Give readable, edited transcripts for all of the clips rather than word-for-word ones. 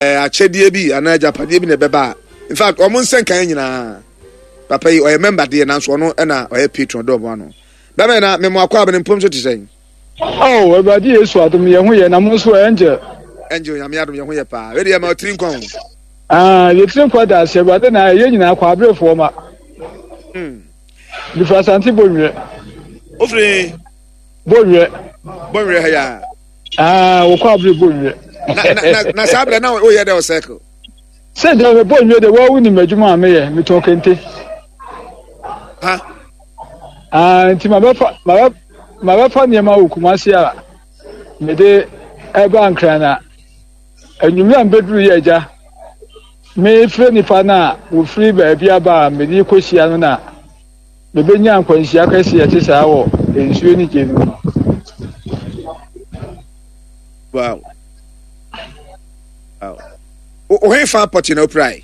achedie bi ana japadie bi ne beba. In fact, omo nsen kan nyina. Papa yi oye member de na so no na oye patron do mo no. Baba na me mo akwa abene mpom so tisen. Oh, everybody Yesu adom ye ho ye na mo so angel. Angel nyame adom ye ho ye pa. We de ma otrin kon. Ye trin kwa da se everybody na ye nyina akwa abrefo ma. Di fasanti bonwe. Ofre bonwe ha ya. Wo kwa abre bonwe. Na sabre na o ye de o circle. Se de bonwe de wo wuni madwuma ameye mi to kente. Ha? Nti mabefa niema okumase a me de eba ankra na anwumi ambeduru ye agya me fre nipa na wo free ba bia ba me di kosia no na me benya ankwansia kase ye tisa wo ensuo ni jenu. Wow. O he fa poti no prai.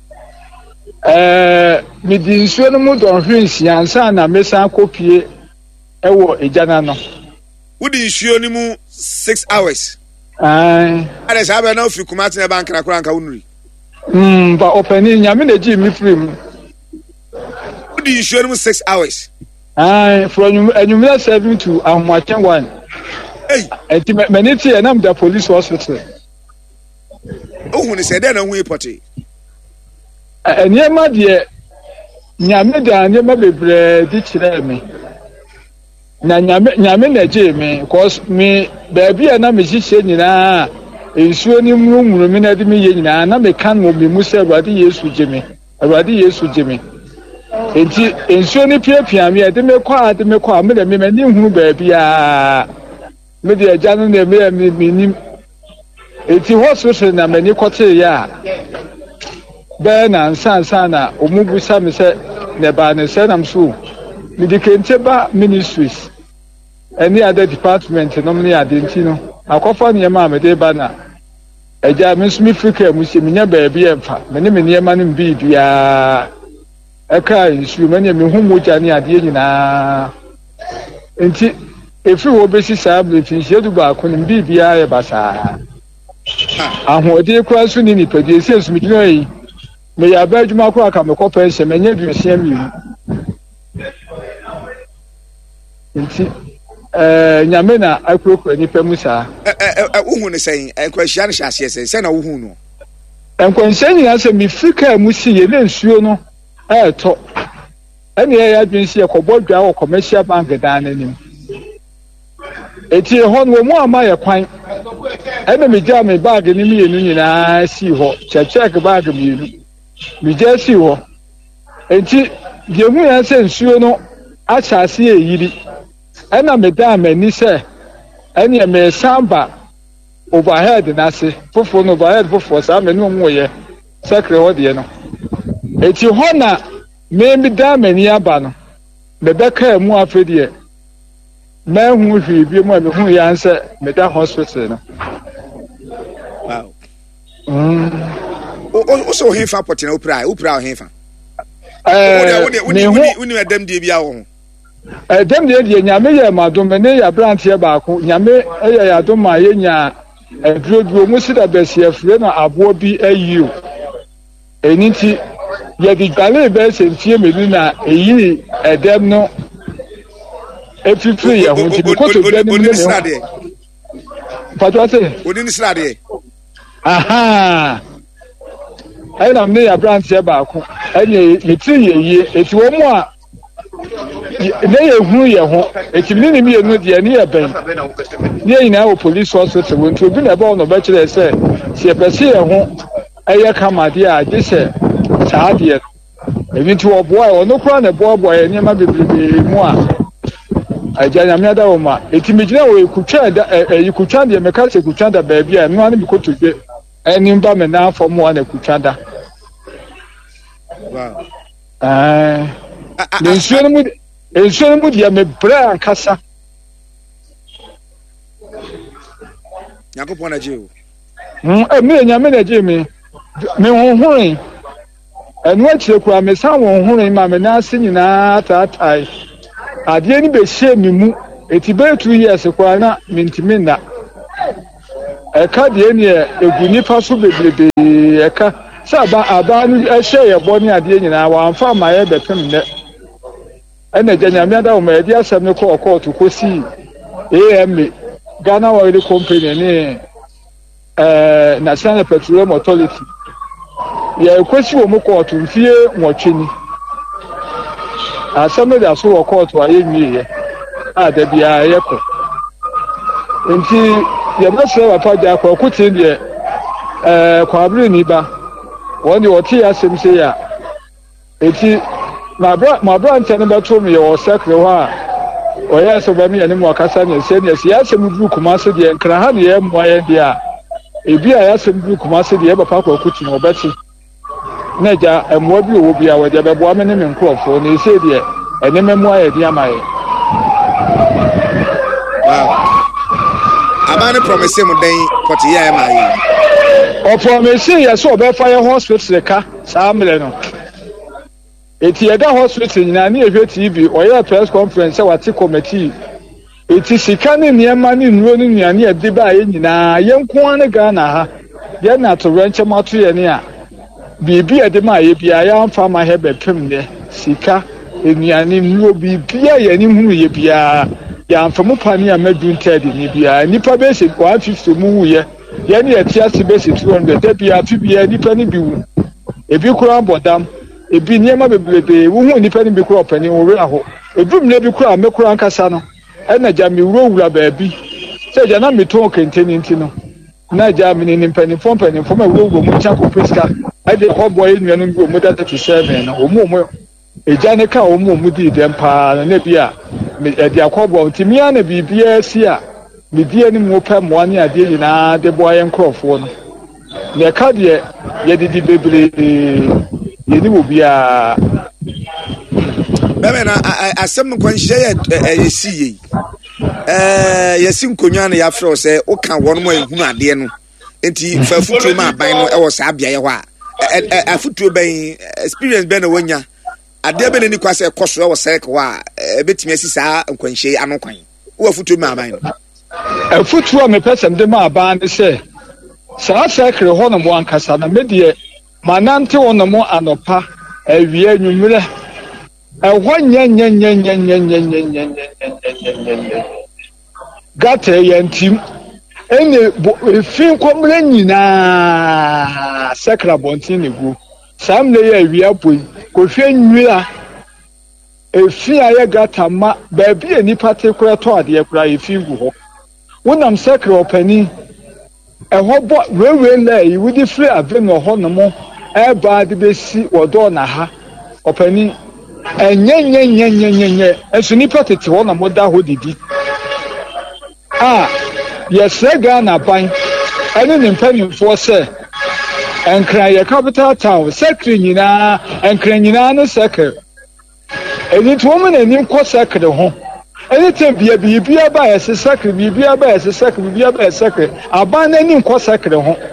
Me di nsuo no mu don hwensia ansa na mesa kopie ewo ejana no. Wodi nsuo ni mu 6 hours. Ade sabe na ofi kumati na bank na kura nka unuri. Ba openi nyame na ji mi free mu. Wodi nsuo ni mu 6 hours. From enyumira 7 to ahwachen 1. Hey, enti meniti e na mda police hospital. Ohun ni se de na hu ipoti. Niema de nyame da niema bebre di kire me. Na nyame na je me cause me baby na me hihye nyina ensuo ni murumuru me na de me ye nyina na me kan wo me musa Awurade Yesu je me. Awurade Yesu je me. Enti ensuo ni piapia me de me kwa me de me ni hunu baby a me de agya no na me nim. Enti hospital na me ni kote ya be na nsansa na omubusa me se ne ba ne se nam so medikente ba ministries any other department no me adenti no akofa niema me de ba na eja me sumi frika mu se menya ba bi emfa me ne me niema no bi bia eka nsu me ne me hu moja ne ade nyina enti efi wo besi saa bletin shedu ba ko ne bi bia e basa ahode kwa so ni nipadie se sumi gino yi me ya ba adwuma ko aka me ko pension me nya dusia mi nti nyame na akurokura nipa mu saa Uhu ne sen enkwahia ne hyase sen na uhu no enkwahia ni ase mi frika mu si ye na nsuo no to ene ya adwensi e kobodwa wo commercial bank dan nanim eti ho no mu ama ye kwan ene mi ja me bag ni mi yenu nyina si ho check bag mi yenu mi ja si ho enti ye hu ya se nsuo no achase eyiri ena me da mani se ene me samba overhead na se fofo no overhead fofo sa me no mu ye secret ho de no eti ho na me mi da mani aba no me beka mu afedie me hu hwi bi mu me hu ya nse me da hospital no. Wow. O so he fa poti na upra o he fa. Uni adam die bia wo. Dem die nyame ye madom ne ya brantie baako nyame eye ya dom ma ye nya adrodro mu sida besie fure na abo bi ayiu. Eniti ye di gale be sentie melu na eyi edem no efifiri ye ho ti bikoto bi ni ne. Patwase Odi ni slade. Aha. Ai na me ya brantie baako anye mitri ye yie eti wo mu a ne ye hu ye ho eti mi ni enu de ne ye ben ne ina wo police hospital won to bi na ba no ba kire se se pese ye ho eye kamade a je se saade ebi to oboa e ono kura na boa ye ne ma bebrebe mu a aja nyame ada wo ma eti mi gina wo ekutwa da ekutwa de me ka se ekutwa da ba bia no ane bi kotodwe eni mba me na afọ mu ana ekutwa da. Wow. Ensuo mu dia me bra ankasa. Yakopon na je o. Me nyame na je me honhorin. Enu akire kwa me san honhorin ma me na ase nyina tatai. Ade ni be hye me mu eti be 2 years kwa na mentimi na. eka de ne egu nipa so bebrebe eka sa aba no ehye ye boni ade nyina wa amfa ma ye bepem ne ena janyame da o ma edi asem ne ko court ko si AM Ghana Oil Company ne National Petroleum Authority ye kwesi wo mo court mfie nwotweni asem da so wo court wa ye nwie da bia ye ko nti ye masere wa pa ja ko kuti de kwabere ni ba woni oti asem se ya eti ma bra ntene beto me yo secret wa o ya so ba me ya ne mo akasa ne se ne ya asem du kuma se de nkra ha ne ye mo ya dia ebi a ya asem du kuma se de ye ba pa ko kuti no beti na ja emwo bi owo bi a we de be bo ame ne me nkrofo ne se de ene memo ya dia mai abane promise mu den kwoti ya mai o promise ya so be fire hospital ka saamle no eti eda hospital nyina na ehwe TV oya press conference wati committee eti sika ne niema ne nuo ne nuane ade ba ye nyina yenko ane Ghana ha ye na to renche mato ye ne a bibi ade ma ye bia ya amfa ma he bepem ne sika enuane nuo bibia ye ni hunu ye bia ya amfa mu pani a madu ntade ni bia nipa be se 150 mu ye ye ne ati ase be se 200 da bia afi bia nipa ne biwu ebi kura bodam ebi niema bebrebe wo hu nipa ne bi kura opani wo we aho edum ne bi kura me kura nkasa no na ja mi wura baabi se ja na mi ton kenteni ntino na ja mi ni mpani fon ma wura mu cha ko peska ade ko boy nuanu bi mu data to 7 na omo eja ne ka omo di dem pa na bia e dia ko bo ntimi ana bibia si a me die ni mu pa mo ane ade nyina de boy nkrofo no ne ka de ye didi bebre ye ni wo bia bebe na asem kwanhye ye siye yesi nkonwa na ya fro se o kan won mo ehunu ade no enti fa futuo ma aban no e wo sa bia ye ho a afutuo ben experience ben na wonya ade ben ni kwase koso e wo sek ho a betimi asisa nkwanhye ano kwan wo futuo ma aban no afutuo me person de ma aban ne se sa sekre ho no mo ankasa na medie manante wo no mo anopa awie nwumre ehwo nya gata yantim ene fin komre nyina sakra bontin ne gu samle ya awia boy ko hwe nwira efi aye gata ma ba bi enipa te kura to ade kura efi gu ho wonam sakra opani ehwo bo wewe la yi wudi free aveno ho no mo e ba de besi wodo na ha opani enye eso nipa tete ho na moda ho didi yes Ghana ban ene ne mpanimfo se enkran ye capital town secretary nyina enkran nyina no secretary eni to mo na ni ko secretary ho eni te bia ba yes secretary bia ba yes secretary bia ba yes secretary aban na ni ko secretary ho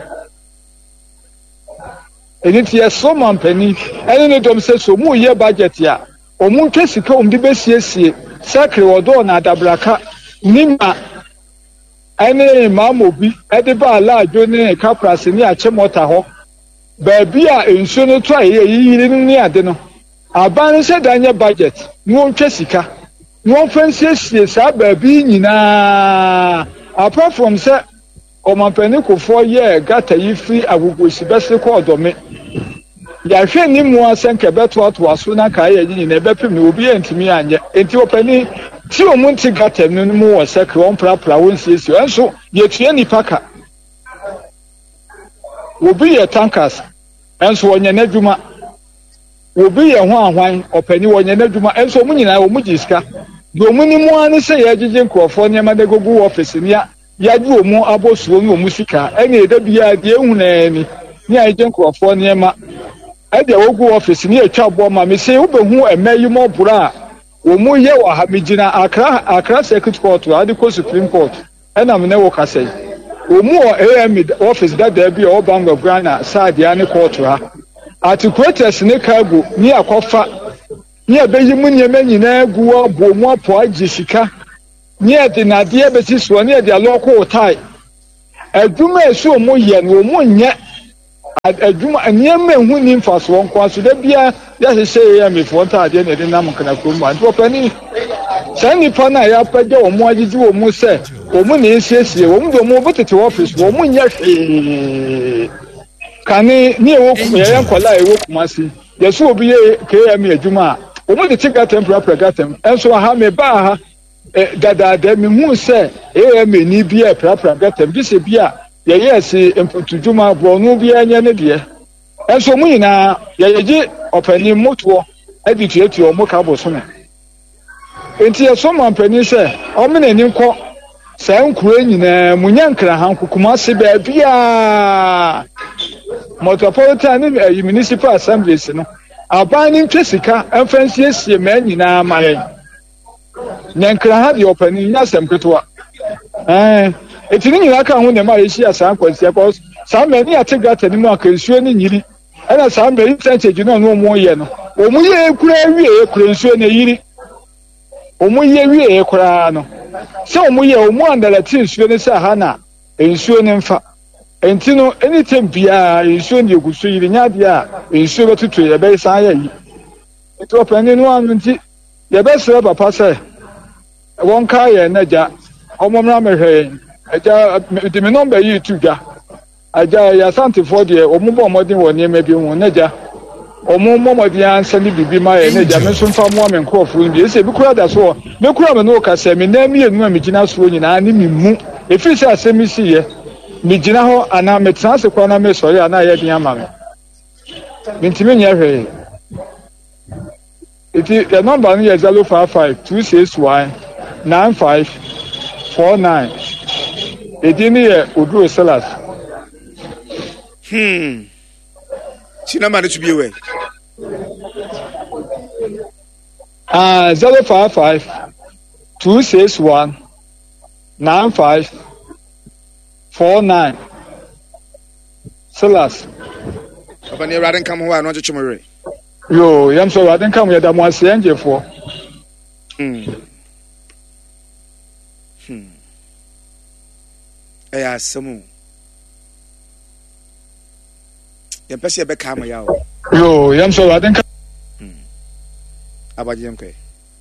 eni tie so mampani eni ne dom se so mu ye budget ya omu twesika omdi besiesie secretary wodo na adabraka nima ene mamobi ede ba ala ajo ne kapras ni achemota ho baabi a enso no to aye yiri ni ade no aban se danye budget no twesika no fansiesie sa baabi nyina apart from say omampani ko 4 year gata yi free agugosi bese ko odome ya hwe ni mu asenke beto ato aso na ka ye nyina ebepem ne obi antimi anye enti opani ti omunti gata no mu wo sekre on prapra won siesi enso ye tue ni paka obi ye tankers enso wonye nadwuma obi ye ho ahwan opani wonye nadwuma enso mu nyina wo mu giska do mu ni mu ane se ye gige nkrofo nyema de gogu office ni ya ju omu abosuo ni omu sika ene eda bia de ehunani ni aje nkrofo nyema ade wogu office ni atwa bo ma me se wo behu emayi mo bura omu ye wa ha mejina Accra Circuit Court ade ko Supreme Court ena me ne wo kasai omu AM office da bi o Bank of Ghana side ya ne court ha atiquators ne cargo ni akofa ni abeyi mu nyema nyina gu obo mu apo agisika ni ade na de be siso ni ade aloko otai adwuma esu omo ye no omo nya adwuma nyema hu ni mfaso nko so da bia ya hye ya mefo ntaade na de nam kana krom anti opani sani pana ya page omo agiji omo se omo na esiesie omo do omo botete office omo nya kane ni ewo ya nkola ewo kumasi yesu obi ye KM adwuma omo de tiga temporary gatem enso ha me ba ha dada me hu se ni bia prapra gatem bi se bia ye yes emputujuma bonu bia nya ne de enso mu nyina ye opani moto edituetu omo ka bosome enti yeso mampani se omene ni nko sa nkuro nyina munya nkra han kokuma se ba bia metropolitan municipal assemblies no abani ntwesika emfansie sie ma nyina mare nyankra ha de opani nya semketoa etini nyina ka ho ne ma yeshi asan kwansia cause some many ategata ni mu akansuo ni nyiri ana some many percentage no no mo ye no omu ye kura wie kura nsuo na yiri omu ye wie kura no se omu ye omu andala tin nsuo ne sa ha na nsuo ne mfa enti no anytime bia nsuo ne egusu yiri nya dia nsuo betutu ye be san ya yi eto pani no anu nti ye be sere papa se won ka ye na ja omomra mehwe aja de me number yi tuga aja ya santifo de omumbo modin wo ne ma bi hu na ja omumbo modin ansa ni bibi ma ye na ja me so mfa mo me nkofo bi ese bi kura da so me kura me no ka se me na mi enu me gina so nyina ni mi mu efi se asemi si ye mi gina ho ana me transe kwa na me sori ana ye din ama me ntimi nya hwe iti the number ni 055 261 9549 edini ye Oduro Sellers Sinama ne tubi we 055 261 9549 Sellers abani raden kam ho ano chechumere yo yam so raden kam ya da mo ase angefo Samu. Your person be come ya. Yo, yam so I think Abajem kwe.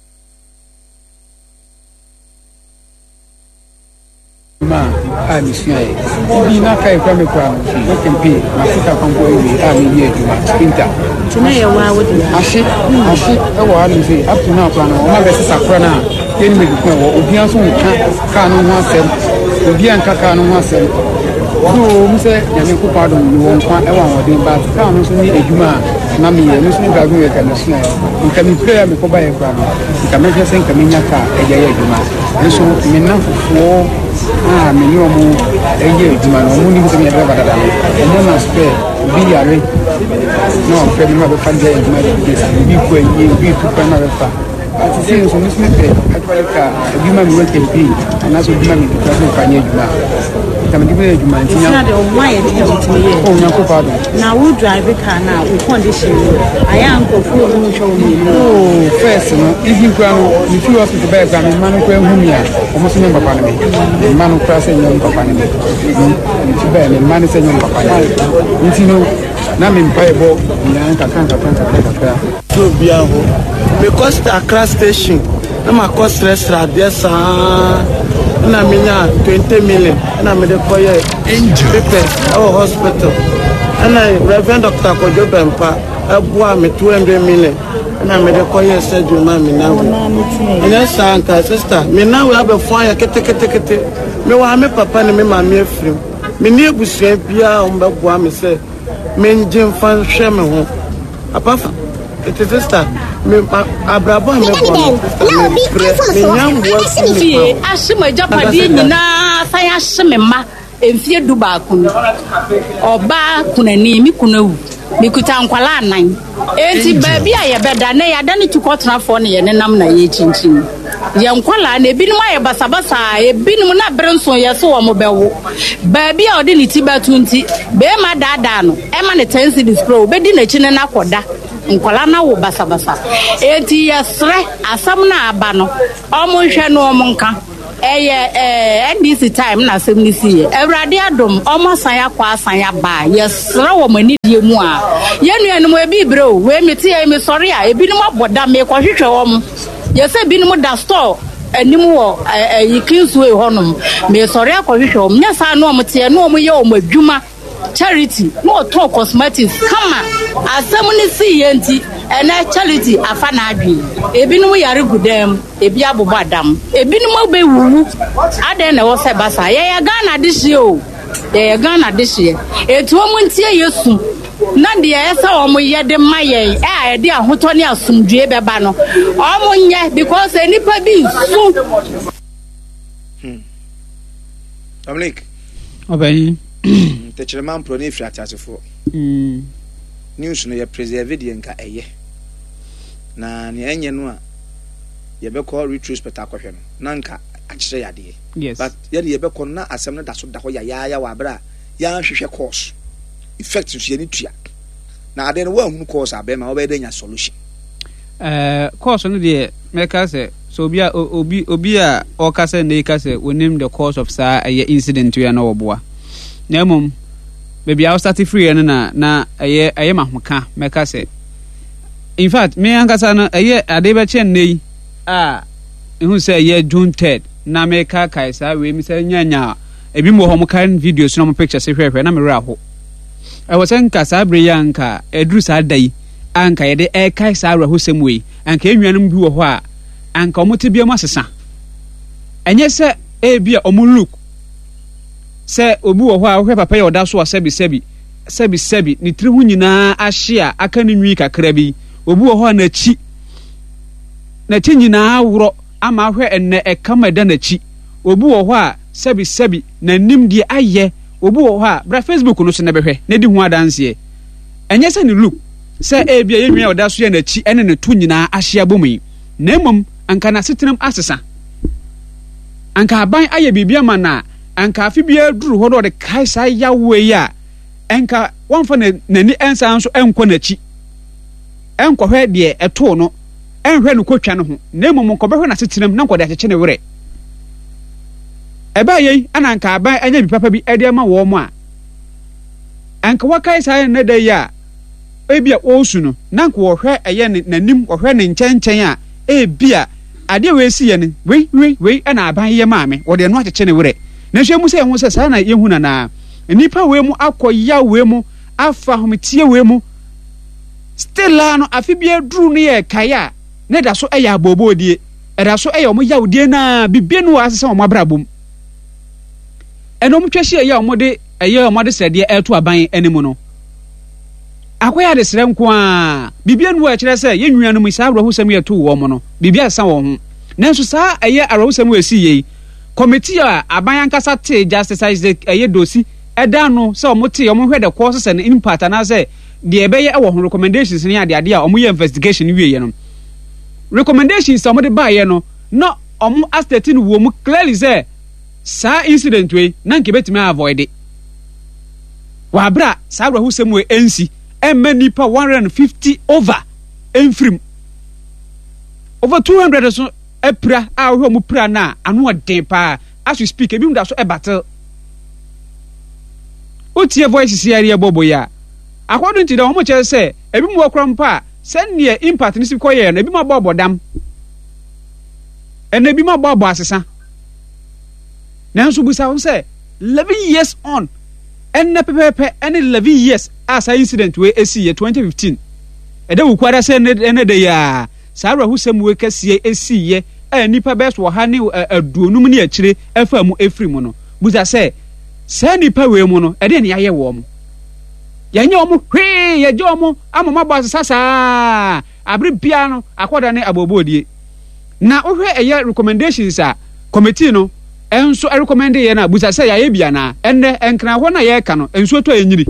Ma, I'm saying, be not a family crowd. What can be? My sister come go away. I'm here to my spinter. Tonight, why would you? I see, what I say up to now, my best is a prana. Then we go, Obianso can't want obi anka ka no ho asem so mu se ya me ko pardon ni won kwa e wa wodin ba ka no so ni adwuma na me no so ni ba gwe ka no so nka me prayer me ko ba ye kwa no nka me se nka me nya ka e ya ye adwuma so me na fofo me ni o mu e ye adwuma no mu ni so me ba dada no mo na spare bi yare no pe me ma be fa je adwuma bi ko yi bi tu pa ma be fa ati se so ni so me pe actually ka adwuma mi work campaign na so adwuma mi ka so fa nya adwuma kama dibe adwuma ntinya na de o why e dey to me o nya ko pardon na we drive car na we condition I am go for no show me oh first no even kwa no ni fi hospital ba kwa me manu kwa hu mi a o mo so me papa na me manu kwa se nya papa na me ni fi ba me manu se nya papa na nti no na me mpa ebo nya kan to bia ho because the Accra station na ma cost restaurant there sa na minya 20 million na me dey for papers our hospital and Reverend Dr. Kojo Bempa abua me 200 million na me dey for surgery ma me na and yes anka sister me na we have a fire kete me wa me papa ni me ma me afrim me ni ebusua bia o mbabua me say me ngin fan hwe me ho apart it is sister me abrabo me bon me nyam wo asema japadi nyina san aseme ma emfie du ba kunu oba kunani mi kunawu mi kuta nkwala anan enti baabi a ye beda na ya dane tukotena fo ne ye nenam na ye chinchin ye nkwala na ebinim aye basabasa ebinim na brenso ye so wo mo bewo baabi a odi ni ti batunti be ma dada no e ma ne tensi display obedi na chi ne na koda nkwala na wo basabasa enti yesre asam na aba no omo hwe no omo nka NDC time na asem ni si Ewrade adom omo san akwa san ba yesra wo mani die mu a yenuanum ebi bro we meti e me sori a ebinom aboda me kwahwehwe wo m yese binom da store anim wo yikinsu e honom me sori akwahwehwe wo nya sa no omte no omo ye omadwuma charity no to cosmetics kama asem ni si yenti ena charity afa na adwi ebinom yare gudam ebi abobo adam ebinom be wuwu aden na wo se basa ye Ghana dihye o ye Ghana dihye etuo mu ntie Yesu na de esa o mo ye de maye e de ahoto ne asumdue beba no o mo nye because enipa bi su Dominic Obayi the chairman pro ne fiat asefo news no ye preserve de nka eye na ne enye no a ye be call retrospect akohwe no na nka akire yade yes but ye de ye be call na asem no da so da ho ya wa bra ya hwehwe course effect so ye ni tua na ade no wa hu course abema wo be da nya solution course no de meka say so obi a o ka say na ka say wonim the cause of sa incident we na oboa na mum baby I start free na aye mahoka meka say in fact me ankasa no aye ade be chen nei ehun say ye June 3rd na meka kai sa we mi say nyanya ebi mo ho mo kan videos no mo pictures hwehwe na me ra ho I was nka sa bre yanka edru sa dai anka ye de kai sa ra ho semwe anka enwanum bi wo ho a anka omote bia masesa enye se bia omuluk se obi wo ho a hwe papa ye oda so sebi ni tiri hu nyina ahye aka ni nwi kakra bi obi wo ho na chi nyina awro ama hwe enne ekama da na chi obi wo ho a sebi na nim die aye obi wo ho a bra Facebook no so na behwe na di hu adanse enye se ni look se bia ye nwi oda so ye na chi ene ne to nyina ahye abomi na mum anka na setenam asesa anka ban aye bibia ma na anka afi bia duru ho do de kai sa yawe ya anka wonfa nani ensa nso enko na chi enko hwe de eto no enhwe no kotwa no ho na mum nko behwe na setenam na nko de akyeche ne were eba ye ananka aban anya bi papa bi ede ma wo mo a anka wakai sa na da ya ebia osu no na nko wo hwe eye nanim wo hwe ne nkyɛnkyɛn a ebia ade we si ye ne we na aban ye maame wo de no akyeche ne were na hwe mu se ho se sa na yehu na nipa we mu akoya we mu afa hometie we mu still ano afi bia duru ne ye kaya ne da so eya abobodie da so eya omo yawdie na bibie no asesa omo abrabom enom twehye eya omo de sede eto aban enimu no akoya de sere nko a bibie no a kire se yennuanu mu sa abrahusam ye to wo mo no bibie asa wo ho nanso sa eye abrahusam we si ye committee a aban ankasa te justice eye dosi eda no se omo te omo hwe de course se impact na se de ebeye e wo ho recommendations ni ade a omo ye investigation wie ye no recommendations omo de ba ye no omo astate no wo mu clearly say sa incident we na nke betime avoid it wa bra sa abrahusam we ensi emma nipa 150 over enfrim over 200 so epra a wo mu pra na anu odin pa as we speak ebi mu da so e battle otie voices here bobo ya according to the homo che say ebi mu okram pa send near impact ni si koye no ebi ma bobo dam ebi ma bobo asesa nanso busa wo say 11 years on enne pepepe ene 11 years as incident we esi ye 2015 ede wu kwara se ene de ya sara husem we kasie esi ye nipa best wo ha ne aduonum ne akire afa mu efiri mu no buza se nipa we mu no ede ne yaye wo mu yanye wo mu hwe ye je wo mu amama boss sasa abre bia no akoda ne abobodie na wo hwe eye recommendations a committee no enso recommend ye na busa se yaye bia na enne enkra ho na ye ka no enso to enyiri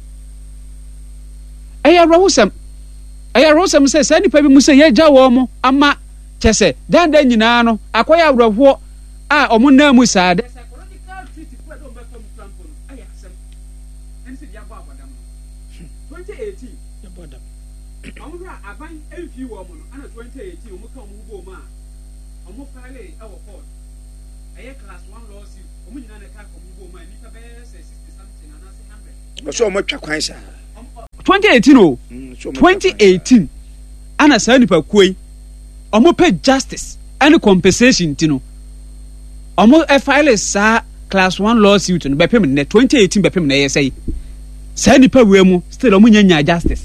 eye rohusam se nipa bi mu se ye gya wo mo ama chese dan nyina no akoya awroho a omo na mu sa de psychological treatment for do bekom campo no aya asem ense dia ba abodam 2018 ya bodam omo ra aban enfi wo mo no ana 2018 omo ka omo bo ma omo file e wo court class 1 lawsuit omu nyina na ka ko mu bo ma ni ka be 60 something and 100 so mo twa kwan sha 2018 2018 ana sa nipa kuoi omo pay justice and compensation tino omo file sa class 1 lawsuit no bepem ne 2018 bepem na yesai sa nipa we mu still omo nya justice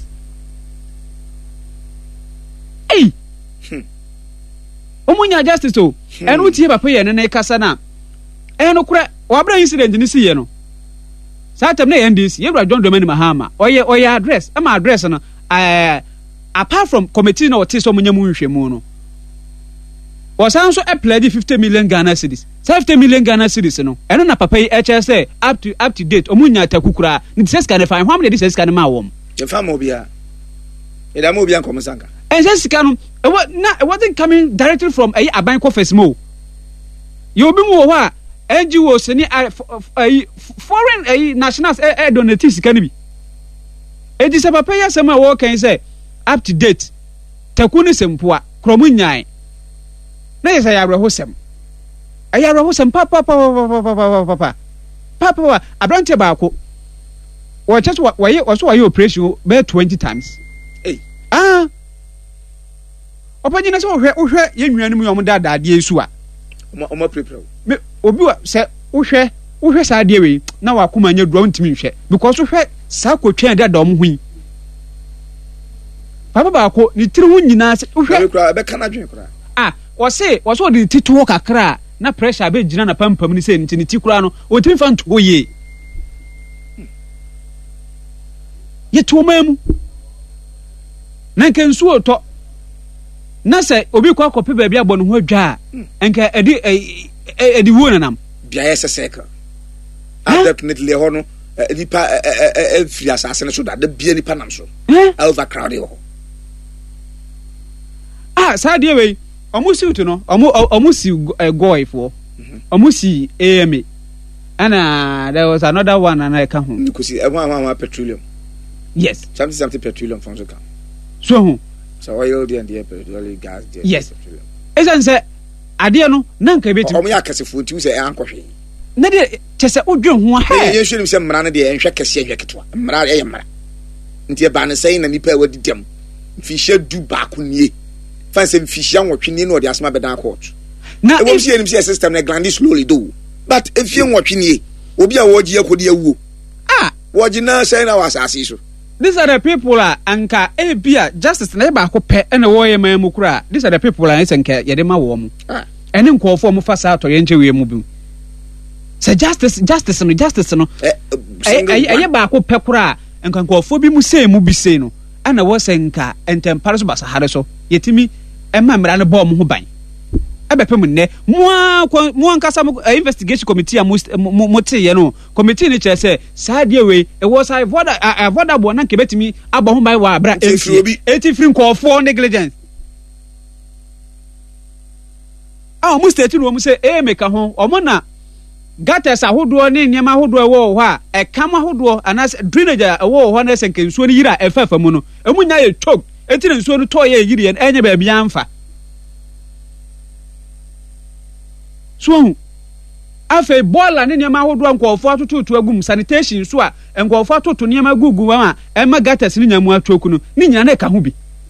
ei omo nya justice o eno tie papa ye ne na kasa na eno kura wabra incident ni si ye no satem na NDC yebra John Dramani Mahama oye address ama address no apart from committee na wote so munya mu nhwemu no wasan so pledge 50 million Ghana cedis 50 million Ghana cedis no eno na papa yi say up to date omunya takukura ni seska ne fan hwam de seska ne ma wom ye fam obia eda mo obia nkomusanka and seska no it wasn't coming directly from aban kofesmo you be mu ho a NGOs ni foreign nationals donate sika ni bi edi se papa ya sema wo kan say up to date takuni sempoa kromu nyan na yesa ya brehosem papa abrante baako wo just waye operation be 20 times opanyina se ohwe ye nnuanu mu yom dada de esu a omo prepare me obi wa se ohwe sa de we na wakoma nya duro ntimi nhwe because ohwe sa kotwa dada om hui papa baako ni tiri hu nyina se ohwe kura be kana dwen kura wose de tituo kakra na pressure be gina na pampam ni se nti ni tikura no o timi fa nto ye yeto mamu na nke nsu oto na se obi kwa kope ba bia bɔ no ho adwa enka edi wo nanam bia yes second definitely ho no nipa free asase so da bia nipa nam so overcrowded ho sa de we omusi uto no omusi goifo omusi AMA and there was another one and I come home because everyone petroleum yes something petroleum from so so oil there and the petroleum gas there yes isn't say ade no na nka beti omo ya kasefo nti say ankohwe na de chese odwen ho ha ye hwenu se mmara no de enhwe kase ahwe ketwa mmara ye mmara nti e ba ne sai na nipa e wadi dem mfihye du ba ko nie fancy mfihye nwotwe nie no de asma bedan court na e wom enim se system na grandi slowly do but if you nwotwe nie obi a woji akodi awuo woji na sai na wasase so. These are the people anka ebia justice na ba ko pe na wo ye man mu kura. These are the people anka ye de ma wo mu ene nkofo mu fa sa to ye nche we mu bi say justice no aye ba ko pe kura anka nkofo bi mu sei mu bi sei no ana wo senka entempare so basa hare so yetimi emma mra ne bo mu ho ban abepe mu ne mo ankasa investigation committee mo te ye no committee ni che say saade we e was avoda bo na nke betimi aba ho ban wa abra eti free nkofo negligence mo state no mo say meka ho omo na gates ahodo ne nyema ahodo ewo ho a ekam ahodo anas drainage ewo ho na senke nsuo ni yira efafa mu no emu nya ye chok eti na nsuo no to ye yiri enye ba bia amfa so afa bola ne nyema ahodo nkofo atototo agum sanitation so a nkofo atoto nyema gugu ma ema gates ni nyamu atoku no ni nyina na ka ho bi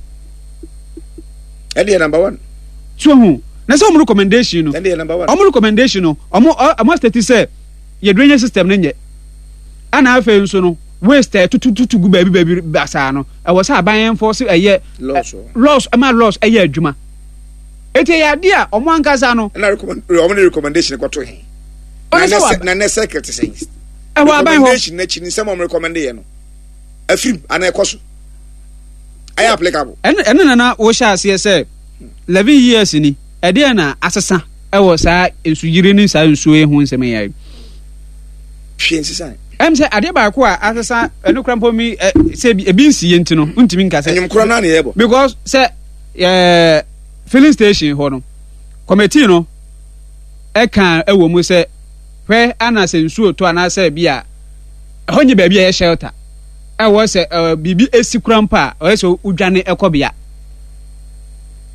edi number 1 so na so recommendation no edi number 1 recommendation no omo state say ye drainage system ne nye ana afa nso no waste tututu gu baby basa no e wo sa aban enforce eye loss eye adwuma ete ya dia omo ankasa no na recommendation ko to he na secretary says recommendation na chini some recommend ye no afim ana ekoso ay applicable en na wo sha ase say 11 years ni e dia na asesa e wo sa ensuyire ni sa ensuo ehu nsem yayi hwe nsisa say ade ba ko a asesa enu krampo mi say ebi nsiye ntino ntimi nkasa enyum kro na na yebo because say filling station ho no committee no e kan ewo mu se hwe ana se nsuo to ana se bia honye ba bia ye shelter e wo se bibi esikrampa o se udwane ekobia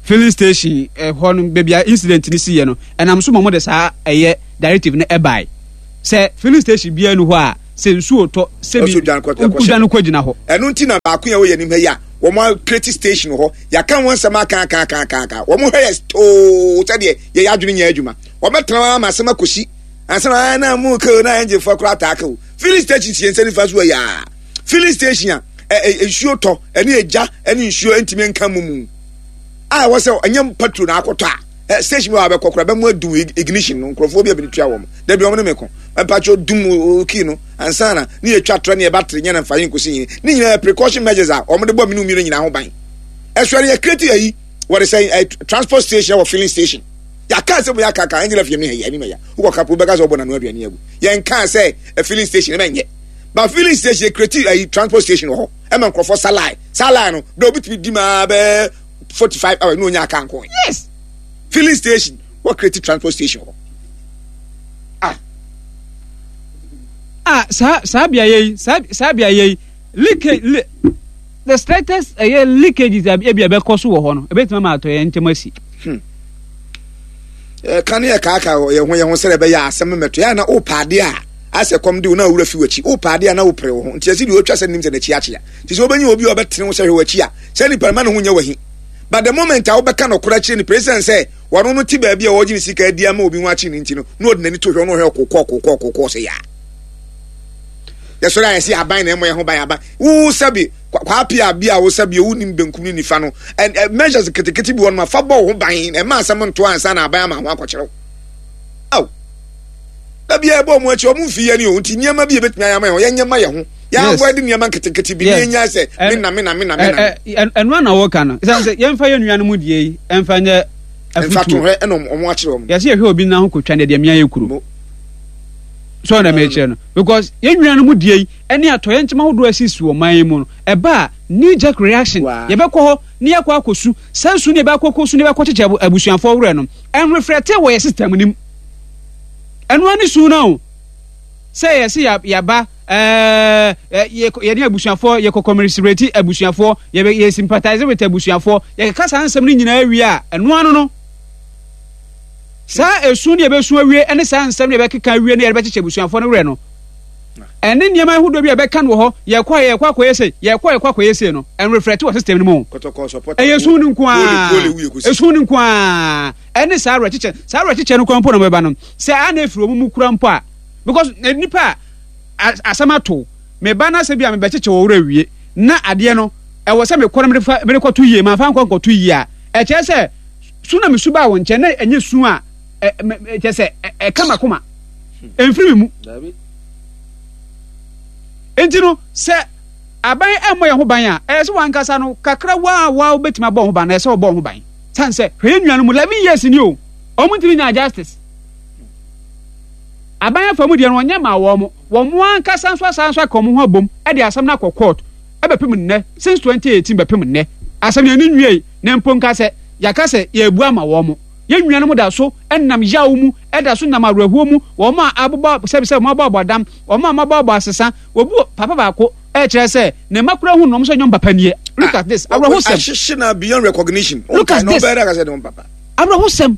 filling station hɔ baby incident ni si ye no enam so mo de saa directive na ebai se filling station bia no hɔ a se nsuo tɔ se bi udwan ko gina hɔ enu nti na ba ko ye wo ye nim ha ya wo mo create station hɔ ya kan won sama kan wo mo hɛ to tade ye ya adwene nya adwuma wo metena ma sama kosi ansana na mu ko na enje fo kra ta ka filling station tie nsani fa so ya filling station nsuo tɔ ene eja ene nsuo ntimi nka mumu was a young petrol na akota station wa be kokora be mu adu ignition no nkrofo bia be tua wo da bi wo ne meko pacho dum kino ansana ni etwa tra ne battery nya na mfa yin kosi ni nyina precaution measures a o mo de bo minu nyina ho ban esware ya create ayi what is saying transport station or filling station ya ka se bo ya kaka angela fiem ne ya ni meya wo kapo be ga so bo na no aduane agu ya nka say a filling station me nye ba filling station create ayi transport station ho e man nkrofo salai no do bit di ma be 45 hours no nya kan ko yes filling station what create transport station sabia ye leakage the slightest leakages e bia be koso wo ho no e betima ma to ye ntemasi kan ye kaka ye ho sere be ya asem meto ya na o pade a ase kom de na wura fi wachi o pade a na wo pre wo ho nti ase de o twa se nim se na chi achi a ti so obanyi obi obetre wo se hwe wachi a se ni perma no ho nya wahi but the moment I obeka no kura chi ni president say waro no ti ba bia wo gini sika dia ma obi ho achi ni nti no no de nani to hwe no hwe kokko se ya yes so I see aban na emoye ho ban aban wo sabi kwa pia bia wo sabi wo nim benkum ni nifa no and measures ketekete bi won ma fa bo ho ban e ma asem nto ansa na aban ma ho akɔkyerɛw aw da bia bo mo achi o mu fi ya ni o nti nyama bi betumi ayama ho ye nyama ye ho ya avoid nyama ketekete bi ni nya se me na enu na wo kan say yemfa ye nua no mu die emfa nye afutu to he eno mo akyerɛw mo yesi ehwe obi na ho kotwa ne de mia ye kuru so na meche no because ye nua no mu die ene atoye ntima hodo asisi wo man mu no eba knee jerk reaction ye be kɔ hɔ ne yakɔ akosu sansu ne be akɔkosu ne be akɔkyeche abusuanfo wure no en reflect wo ye system nim enu ani su na o say yesi ya ba ye ni abusuanfo ye commiserate abusuanfo ye sympathize with abusuanfo ye kasa ansem ni nyina awi a enu anu no sa esu ne be su awie ene sa ansem ne be keka awie ne ye be kyeche abusuanfo no wure no ene niema hudo bi e be kan wo ho ye kwa yese no en reflect what system ni mo esu ni nkwa esu ni nkwa ene sa ro kyeche no kwampo no be ba no se ana efiro mu kura mpo a because nipa asamato me ba na se bia me be kyeche wo wura wie na ade no e wo se me kɔ me kɔ to yie ma fa nkɔ to yie a e kye se su na me su ba wo nche na enye su a kye se e kama koma enfiri mu entino se aban emoye ho ban a e se wankasa no kakra wa obetima bo ho ban na e se obo ho ban san se hwe nuanu mu 11 years ni o omutiri nya justice aban afamu de no nya ma wo mo ankasa nso asanso akom ho abom e de asam na kɔ court e bepem nne since 2018 bepem nne asam ne nwie ne mponka se yakase ye ebu ama wo mo ye nuanu mu da so ennam yawo mu e da so nam awrahuo mu wo ma aboba se mo abobodam wo ma mababa asesa obu papa ba ko e kire se ne makura hu nom so nyom papa nie look at this awrahu sem ashishina beyond recognition look at this better ka se dem papa awrahu sem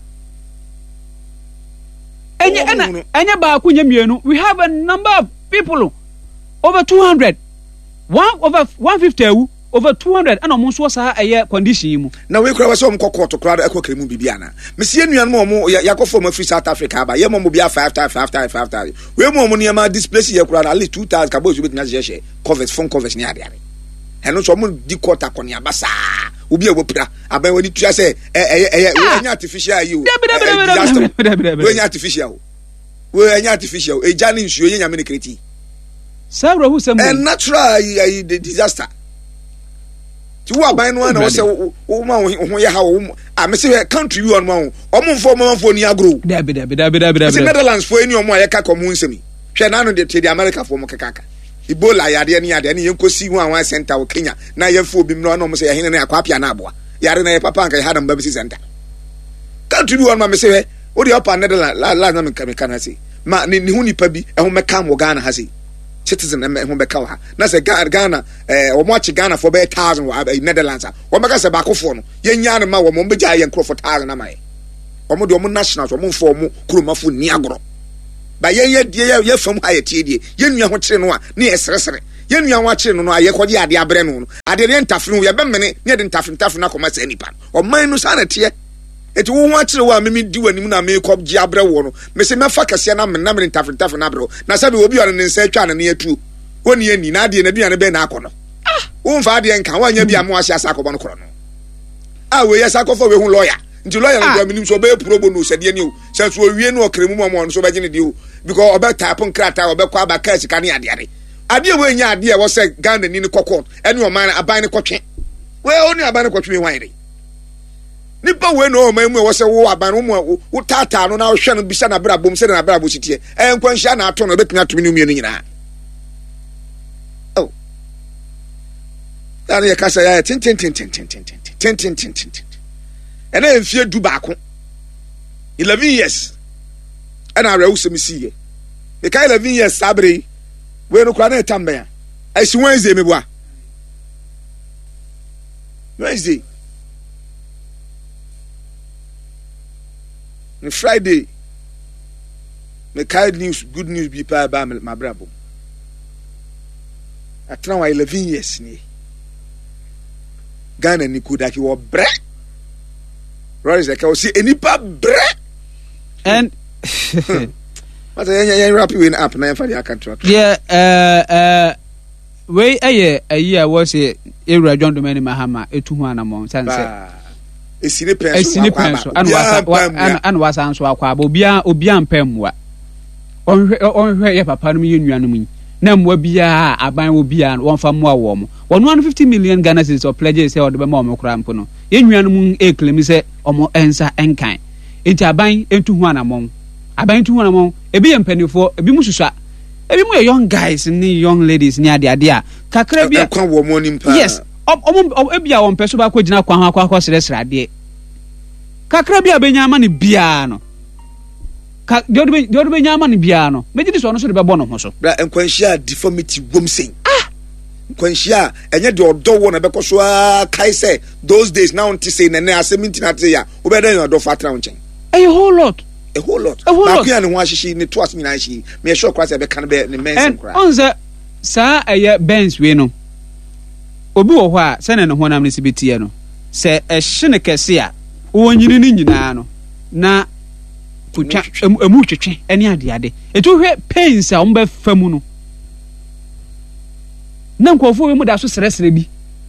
enye ba ku nyamienu we have a number of people over 200 over 150 over 200 and almost was a condition. Now we could some court crowd echo cremu bibiana. Monsieur Nuan Yako from free South Africa, but Yammo be 5 times. We more money about this place here crowd at least 2,000 cabos with Nazaje covers phone covers near there. And no someone decota conia bassa will be a whoopra. I bet when you say artificial you artificial. We're artificial, a Johnny showing a minicrity. Sarah who's a natural disaster. To what by no one was a woman who how I may say a country you on one for near grow. Netherlands for any of my commune semi. Shannon did the America for Mokaka. Ebola Yadiani, you could see one center of Kenya. Now you're for being no almost a hin and a copy and abwa. Yarina Papa had a baby center. Country you on my say, what the upper Netherlands, last time can I say? Ma Nihuni Pabi, and whom Macam Wagana has he. citizen ho bɛka ha na sɛ Ghana wɔn akyi Ghana for bɛyɛ 1,000 wɔ Netherlands a wɔn bɛka sɛ baakofo no yɛnya no ma wɔn bɛgya yɛn nkurɔfo 1,000 ama yɛ wɔn de wɔn nationals wɔn mfo wɔn kuromafo ni agorɔ ba yɛ fam ha yɛ tie die yɛn nua ho kyerɛ no a ne yɛ seresere yɛn nua ho akyerɛ no a yɛ kɔgye ade abrɛ no ade yɛ ntafiri ho yɛ bɛmene ne yɛ de ntafiri na kɔma sɛ nipa ɔman no saa na teɛ eti wo ho akyerɛ wo a mimi di w'anim na me kɔgye abrɛ wo no me se mɛfa kɛseɛ na me ntafiri na abrɛ na sɛ obi ɔno ne nsa atwa na ne yɛtu woni yɛ ni na ade na aduane bɛ na akɔ no wo mfa ade nka wanya bi amu ahyɛ asa akɔbɔ no korɔ no a we yɛ sakɔfo we hu lawyer nti lawyer no do minim so be pro bono sɛdeɛ ni o sɛ so owie no ɔkremu mɔmɔ no so bɛgye ne di o because ɔbɛ type nkrata ɔbɛ kɔ aba ka sika ne ade ade we nya ade wɔ sɛ Ghana ni ne kɔkɔ ɛne ɔman aban ne kɔtwe we oni aban ne kɔtwe hwan de nipa we no ɔman mu wɔ sɛ wo aban wo wo tata no na hwɛ no bisa na bra bom sɛ na bra bo sitie nkwanhia na ato no betumi atumi no mienu nyina oh dan yɛ kasa yɛ tin and then fear do back 11 years and I will see ye the kind 11 years sabre we no kwana tambaya I see Wednesday me boa Wednesday on Friday me kind news good news be pa ba my brabo atran wa 11 years ni Ghana ni kudaki wo bre Rory Zeka will see any pub and what a rapid win up now for the contract. Yeah, way a year was a John Domini Mahama, a 200 amount, sunset. A silly pencil, and was answer Obian Pemwa. On her papa, union. Nam will be a ban will be one for more warm. 150 million Ghana or pledges or the Bamamo Crampono. In Yanum a claim say or more answer and kind. It's a buying into one among. A buying to one among a BM penny for a bimusa. Every more young guys and young ladies near the idea. Kakrabia come woman. Yes, Obia on Pesoba Kujina Kwakwas Resradi. Kakrabia Benyamani Biano. Dodo Benyamani Biano. Maybe this one should be born of so. And Quenchia deformity boom sing. Quenchia and yet your door one because you are Kaise those days now to say and I say minting at the year. Over there, your fat launching. A whole lot. A whole lot. And why she need to ask me, she may show quite a can bear the men. On the Sir, a year Benz Wino Obu wa send and one amnesty say a Shinakasia, one you na kucha emuchichi eni ade eto hwe pains a omba famu no na nkofo we mu da so seresere bi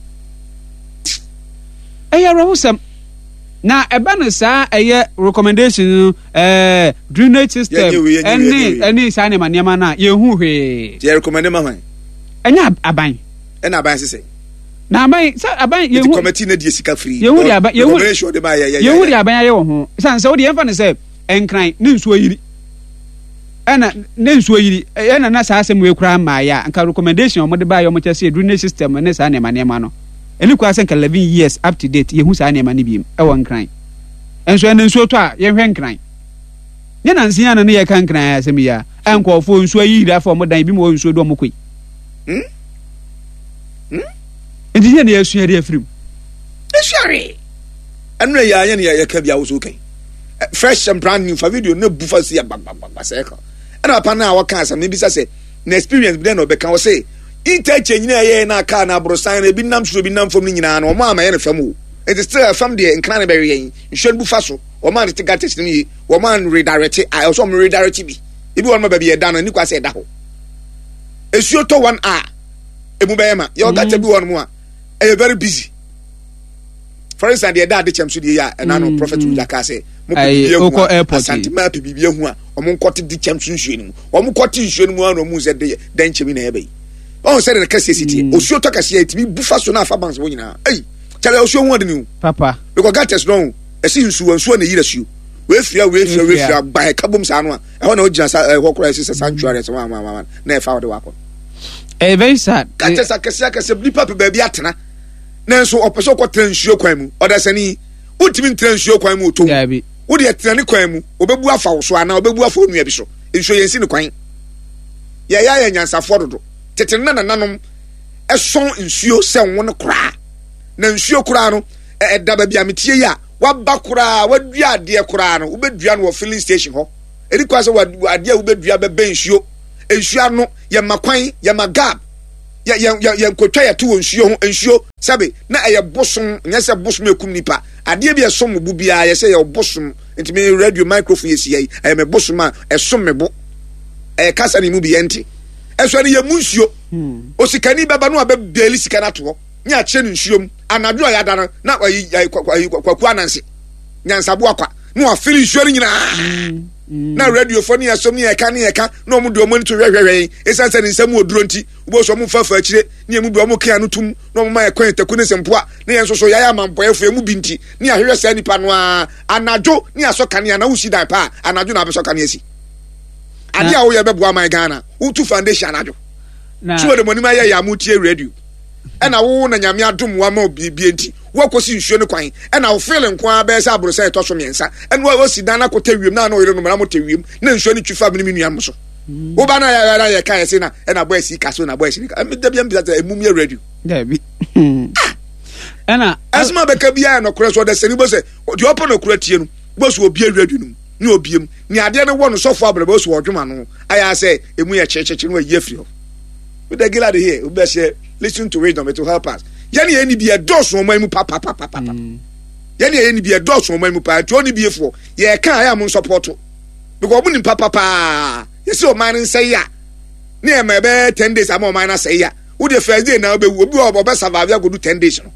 eya rahusam na eba no sa eye recommendation drainage system eni sa ne maniama na ye hu hwe ye recommend ma hwan enya aban ena aban sese na aban sa aban ye hu committee na die sika free ye hu aban ye hu aban aye wo ho san se wo de emfa ne se enkran ne nsuo yiri ena ne nsuo yiri ena na saa asem we kura ma ya nka recommendation omo de ba ya omo chese drainage system ne saa ne ma no eni kwa se nka 11 years up to date ye hu saa ne ma ne bi e won nkran enso ena nsuo to a ye hwe nkran nye na nsia na ne ye kan nkran asem ya enkofo nsuo yiri afọ omo dan bi mo nsuo do omo koi Ndi ne yesu de afrim esuare anu ya anya ne ya ka bia wo so kan fresh and brand new for video no bufa si bagba cycle and apa na wa kan me bisa say na experience bi na obeka wo say interchange nyina ye na car na brosan na bi nam so bi nam fam nyina na o ma ye na fam o it is still from the nkran na be yen nhwe bufa so o ma de gat test ni o ma redirect I also redirect bi ebi won ma ba bi ye da no ni kwa say da ho esuo to 1 hour emu be ma ye o gat bi won mu a e very busy. For instance, the dad chemsu the ya and no prophet Ujaka say Oko airport santima bibia hu a omo nkoti di chemsu nsuenu omo nkoti nsuenu mu ano mu ze de dan chemi na ebe on say the case city osuo to kase etimi bufa so na afa banks wo nyina ei chale osuo hu ade ni papa because gates no esi nsuo na yira suo we fia gba kabum sa no a e ho na ogina sa hokora esi sanctuary so ma na e fa wode wakọ very sad gates akase blipa pe ba bi atena nanso opeso ko transuo kwan mu odasani utimi transuo kwan mu to wo de trane kwan mu obebu afa wo so ana obebu afa onua bi so enso yensi ne kwan ya nyansafo dodo tete na nanom eson nsuo se won kura na nsuo kura no edaba bia metie ya waba kura wadua ade kura no ubedua no filling station ho eri kwa se ade ubedua bebe nsuo no ye makwan ye magab ye nkotwa ya to nsuo ho nsuo sabe na eye bosom nyese bosom ekum nipa ade bia som bu bia ye se ye bosom ntime radio microphone yesi yi eye me bosom a esom me bo kasa ni mu bi enti eso ne ye munsuo osikani baba no abebeli sika na to nya che nsuom anadwo ya dana na kwaku ananse nyansabo akwa no afili nsuo nyina na radio phone ya som ni eka na omu de omu nto hwehwehwe esanse ni nsam oduro nti ubo so mu fafa akire ni emu bi omu kia no tum na omu ma ekwan taku ne sempoa na yenso so yaya mampoefo emu bi nti ni ahwehwe sa nipa no anadwo ni asokane na usi dan pa anadwo na abesokane asi ade a wo ye bebo aman Ghana utu foundation anadwo so de monima ya mutie radio ena wo na nyame adom wa ma bibie nti wo kosi nsuo ne kwan ena wo feel nkwa be sa abro sa etoso miensa ena wo si dan na kota wiem na wo yire no mara mo tewiem na nsuo ne twifa bi ni nuam so wo ba na ya kan se na ena boy si kaso na boy si ka me dabia mbisa ta emum ye radio dabi ena asma be ka bia no kure so de seni bo se di opo no kure tie no bo so obi radio no ni obiem ni ade no wo no sofo abro bo so odwuma no aya se emu ye checheche no ye frio we dey glad here we be share listen to wisdom it will help us yani eni bi edoso o maimu papa yani eni bi edoso o maimu pa to ni bi efo ye kan ya mo support because obu ni papa yesi o man say ya na e ma be 10 days am o man na say ya wo the first day na obi obi survive go do 10 days no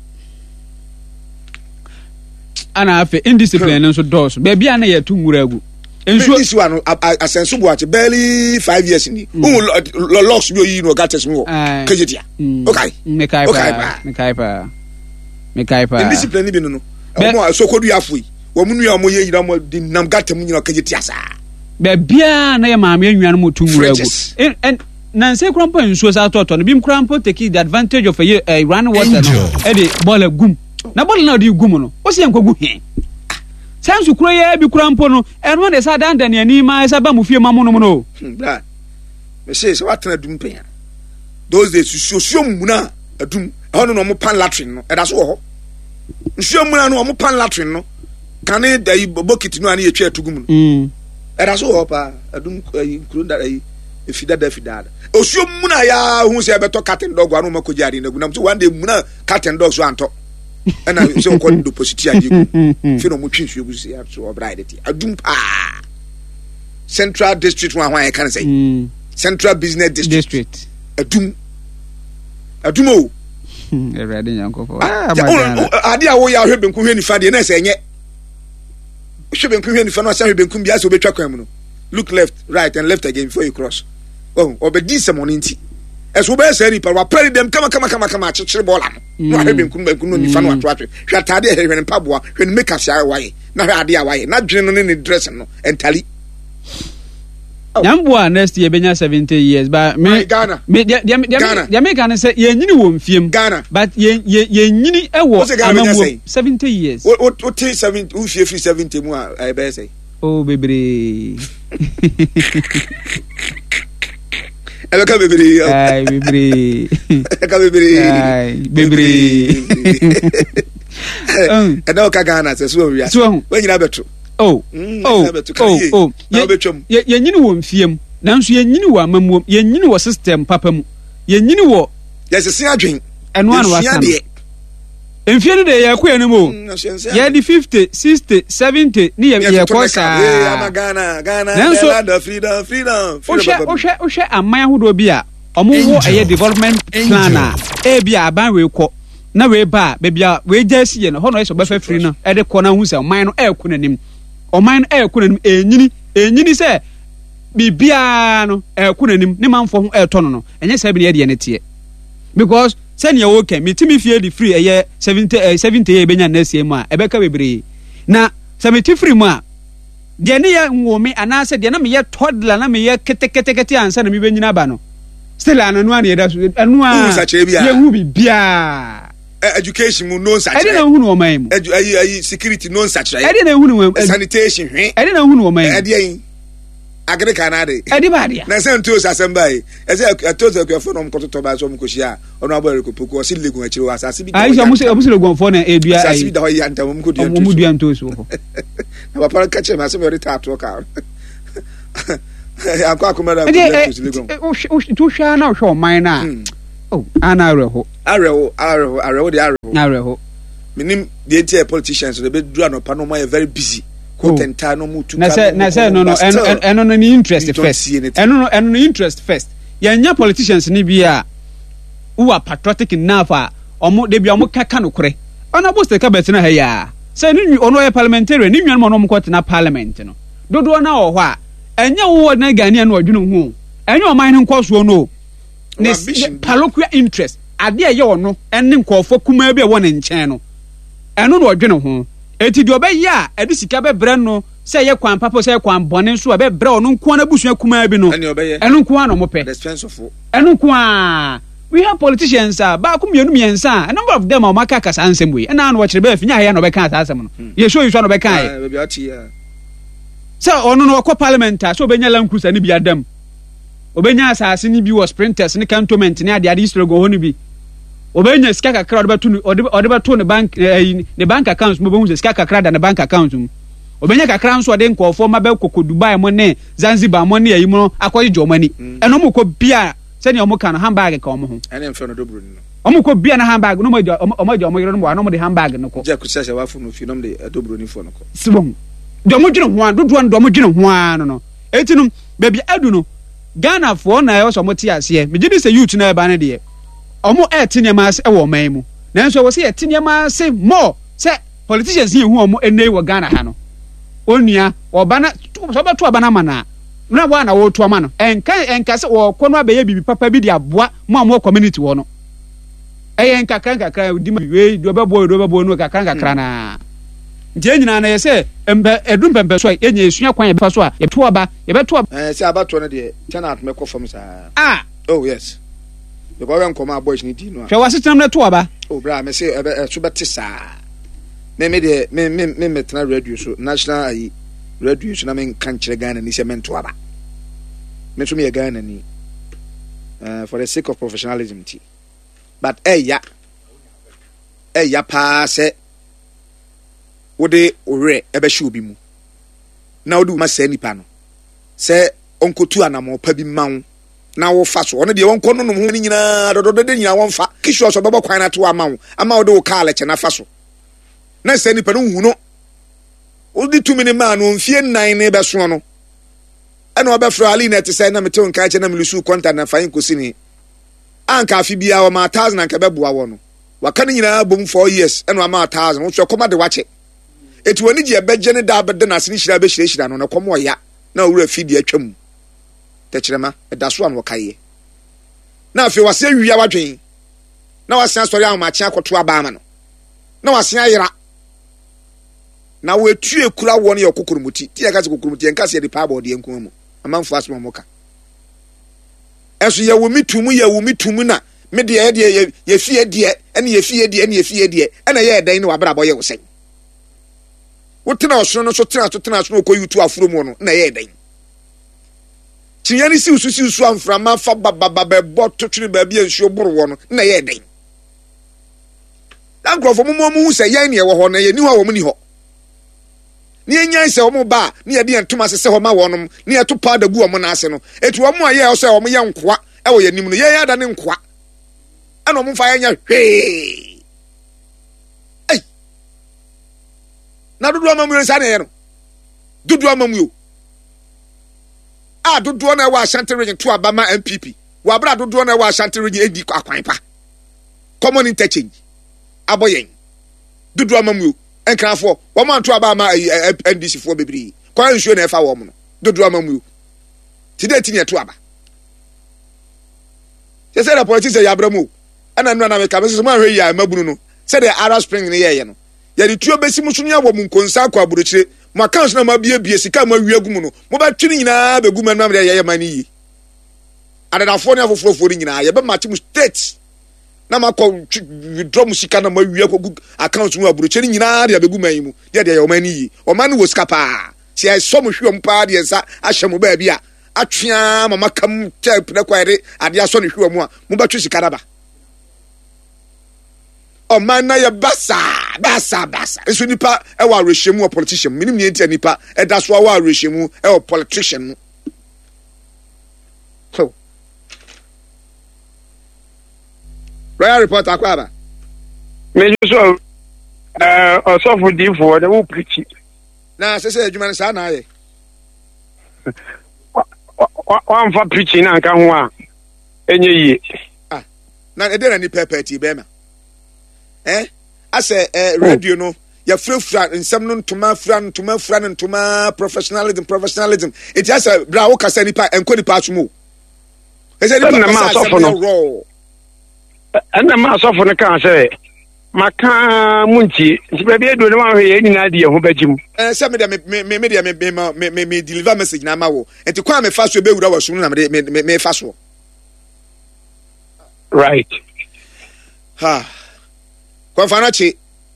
ana afa indiscipline nso dos be bia na ye tu ngura agu enso this one asenso bo ache barely 5 years ni locks bi oyi no gates mo kejetia okay me kai pa indiscipline bi no omo asokodu afoi wo munu ya mo ye yira mo di nam gatem nyina kejetia sa be bia na ye maame anwan mo tu ngura agu and nanse krampo enso sa toto no bim krampo take the advantage of a run water no e de ball gum na ball na di gum no o se yankogu he sansu kuro ye bi krampo no eno de sa dan ne ani ma esa ba mu fie mamu no no bra me say so what na dum pen those days so muna adum hono no mo pan latrine no e da so ho nsuo muna no mo pan latrine no kan e dai bokiti no ani ye twa tugum no e da so ho pa adum kuro da ai efida osuo muna ya hu se beto captain dog anu makoji ari na gunam so one day muna captain dog so anto ena so ko do positia di fi no mo twinsu egusi ya so obraide ti adum Central District one I can say Central Business District adum o ready yanko for ade a wo ya hwebenku hwe ni fa de na se enye hwebenku hwe ni fa no sa hwebenku bia so betwa kwan mu no look left right and left again before you cross obedi semoninti eso be say ni pa wa pray them kama chichire bola no hwebenku no ni fa no atwa hwatade hwe mpaboa hwe ni make us awai na hwe ade awai na dwene no ni dress no entali Yamboa next year benya 70 years but me Ghana me dia me Ghana say ye nyini wo mfiem Ghana but ye nyini ewo amamwo 70 years what 70 u fie free 70 mu a be say oh bebre Eka bebre ai bebre eka bebre ai bebre Eda ka Ghana se so wi so we nyina beto ye nyini wo mfiem nanso ye nyini wo amamwo ye nyini wo system papa mu ye nyini wo yes se adwen eno anu asa mfie no de ye ko enu mo ye di 50 60 70 ni ye ko sa Ghana land of freedom ohwe aman ahodo bi a omo wo eye development plan a bi aban we ko na we ba bia we jasi ye no ho no eso ba fa free no e de ko na hu se man no e ko nanim oman no e ko nanim enyini se bibia no e ko nanim ne manfo ho e to no enye se bi ne de ne tie because send your work me timi fie di free eye 70 ye benya na sie mu a e be ka bebre na 70 free mu a de ne ye nwome anase de na me ye toddler na me ye ketekete ansa na me benyina ba no still ananu an ye da so anu a ye hu bibia education no such. I didn't know my security no such. I didn't know sanitation. I didn't know my agre kanade edi ba dia na se ntu osasembai ese atozo kwefo no mkototo ba so mkohia ono abore kopoku o si legun akiri wa asase bi ai so musi legun fo na edua ai asase bi da ho ya ntam mko dua mu dua nto so na papa ka che ma se me reta ato ka akwa akomada ko legun tu hwa na hwo man na oh ana areho de minim the entire politicians they be do anopa no ma very busy contenta no mu tu na say no eno no ni interest first eno no interest first yanya politicians ni bia who are patriotic enough omo de bia omo kaka no kore ona boss ka betina ha ya say ni ono ye parliamentarian ni nwan mo no mko tena parliament no dodo na wo ho a enya wo na gani na odwunu hu enya o man nko so no ne parochial interest ade ye ono enne nkofo kuma bia wo ne nchen no eno no odwene ho eti di obeya edi sika bebre no se ye kwan papa se kwan bone nso bebre ono nko na busu akuma bi no eno nko ano mo pe eno nko a we have politicians ba ku mienu miensa a number of them maka kasa ansem we na no wakire be finya ya no be kan asem no ye show you so no be kan e be ati ya so ono no ko parliament so obenya lankusa ni bi adam obenya asase ni bi wo sprinters ni cantonment ni ade ade go ho ni bi obenya sika kakra ode beto ne bank account mo behu sika kakra da ne bank account mu obenya kakra nso ode nkofo ma be kokko Dubai mo ne Zanzibar mo ne ayi mo akoyi jomani eno mo ko bia se ne omo kan handbag ka omo ho ene mfe no dobro ni no omo ko bia na handbag no omo yero no mo de handbag no ko je ku sese wa fu no fi no de dobro ni fo no ko sibon do mo dwene ho an dodo an do mo dwene ho an no etinum baby adu no Ghana fo na yo so mo ti ase me gidi se youth na e ba ne de omo etinyema ase e wo man mu nanso wo se etinyema ase more se politicians yi hu omo enei wo Ghana ha no onua obana so beto obana mana na wa na wo to ama no enka se wo kono abeye bibi papa bi di aboa mo community wo no enka kakra di ma we do bebo no kakra na nje nyina na ye se edum pempe so enye esua kwan ye befa so a ye to oba ye beto se abato no de tenant me kofam sa oh yes because when come boys ni di no hwe wasetam na to oba oh bra me say so beti sa me de me tena radio so national radio so na me kan kire Ghana ni se me to oba me so me Ghana ni for the sake of professionalism ti but ya pa se wode ore ebe hye obi mu na wode ma se nipa no se onkotu anamo pa bi mawo na wo fa so ono de won kono no ho ni nyina dododo de nyina won fa kisho so bebo kwan na to amawo ama wo de wo ka leche na fa so na se nipa no hu no odi tumi ni ma no mfie 9 ne be so no ana obefra ali na te se na mete won ka che na milusu contact na fa yin kosi ni anka afi bia wo ma 1000 anka beboa wo no waka ni nyina bom 4 years ana ma 1000 wo so koma de wache eti woni je beje ne da bede na sini hira be hira no na komo ya na wura fidi atwam techirema edaso an wakaye na afi wase awia wadwen na wase asori ahoma chia koto aba ama no na wase ayira na wetu ekura wo ne yokokurumuti ti aka se kokurumuti enka se de pa body enku mu amanfo asoma moka eso ye wo mitumu na me de ye fie de ene ye fie de ene ye fie de ene ye dan ne wabra boye wo sen wotena osoro no so tena so no ko yutu afuro mu no na ye dan tinyani si usu amframa fa bababa bot twiri ba bia nsuo boro wo no na ye dan dan krofo mo hu se yan ne wo ho na ye ni ho wo ni ho ni enyan se wo mo ba ni ye de ntoma se ho ma wo no ni ye to pa da gu wo mo na ase no etu wo mo aye o se wo mo ye nkoa e wo ye nim no ye ya da ne nkoa ana mo fa yanya hwe ai na dodo amamu nsa na ye no dodo amamu yo dodo na wa Ashanti region to Abama MPP wa bra dodo na wa Ashanti region edi akwan pa common interchange aboyen dodo amamu yo enkrafo wo man to Abama NDC fo bebiri kwa nsuo na efa wo mo no dodo amamu yo tide tinye to aba se se the politicians ya abramu ana nna na me ka me so ma hwe ya mabunu no se the Arab Spring ne ye no ya di tuo besi musu nya wo mu nkonsa akwa aburochire mo accounts na ma bie sika ma wi agum no mo ba twini nyina be gum na ye mani yi adadafo ne afofofo nyina ye be mati mu state na ma ko withdraw mu sika na ma wi akogu accounts mu aburochire nyina de be gum ayi mu de ye mani yi o mani wo sika pa ti I so mo hwe mo pa de nsa ahye mo ba bia atwea mama kam type na kware ade aso ne hwe mo a mo ba twa sika daba o man na ye basa eso nipa e wa rehwemu o politician minim ne ntia nipa e da so wa rehwemu e o politician no so Royal report akwaba me so so for the for the preach na se adwuma sa na aye one for preaching na nka ho a enye yi na e dey na ni pepeti be ma ase radio no ya frefra nsem no ntoma professionalism it has a bra wo kasa nipa enko nipa atumo ese nipa kasa no ana ma so for no kan say maka munti nti be do no wa hwe nyina de ho bagim se me deliver message na ma wo enti kwa me fa so be wura wo so na me fa so right Konfanachi